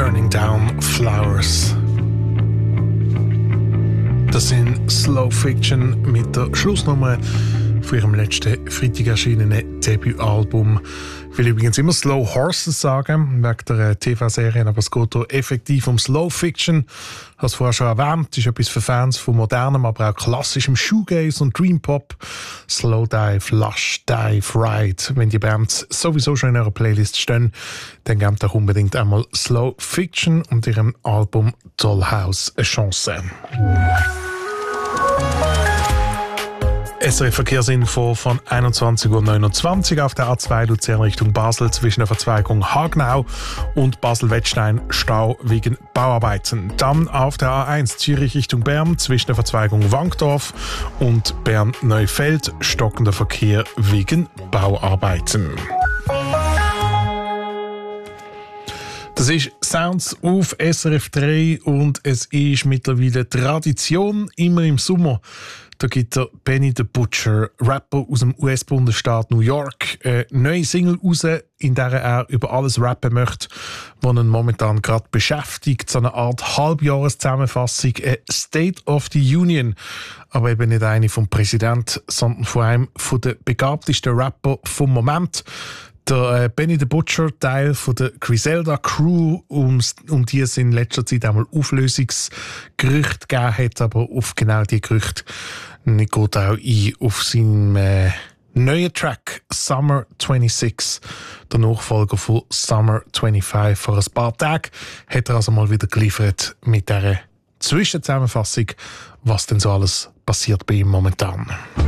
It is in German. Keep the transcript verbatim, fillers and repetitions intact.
Turning Down Flowers. Das sind Slow Fiction mit der Schlussnummer von ihrem letzten Freitag erschienenen Debütalbum. Ich will übrigens immer Slow Horses sagen, wegen der T V-Serie, aber es geht hier effektiv um Slow Fiction. Ich habe es vorher schon erwähnt, ist etwas für Fans von modernem, aber auch klassischem Shoegaze und Dreampop. Slow Dive, Lush Dive, Ride. Wenn die Bands sowieso schon in eurer Playlist stehen, dann gebt doch unbedingt einmal Slow Fiction und ihrem Album Dollhouse eine Chance. S R F-Verkehrsinfo von einundzwanzig Uhr neunundzwanzig auf der A zwei Luzern Richtung Basel zwischen der Verzweigung Hagenau und Basel-Wettstein Stau wegen Bauarbeiten. Dann auf der A eins Zürich Richtung Bern zwischen der Verzweigung Wankdorf und Bern-Neufeld stockender Verkehr wegen Bauarbeiten. Das ist Sounds auf S R F drei und es ist mittlerweile Tradition, immer im Sommer. Da gibt der Benny the Butcher, Rapper aus dem U S-Bundesstaat New York, eine neue Single raus, in der er über alles rappen möchte, was ihn momentan gerade beschäftigt. So eine Art Halbjahreszusammenfassung, eine State of the Union. Aber eben nicht eine vom Präsident, sondern von einem von den begabtesten Rapper vom Moment. Der äh, Benny the Butcher, Teil von der Griselda Crew, um, um die es in letzter Zeit einmal Auflösungsgerüchte gegeben hat, aber auf genau diese Gerüchte nicht geht auch ein auf seinem äh, neuen Track Summer sechsundzwanzig, der Nachfolger von Summer fünfundzwanzig. Vor ein paar Tagen hat er also mal wieder geliefert mit dieser Zwischenzusammenfassung, was denn so alles passiert bei ihm momentan.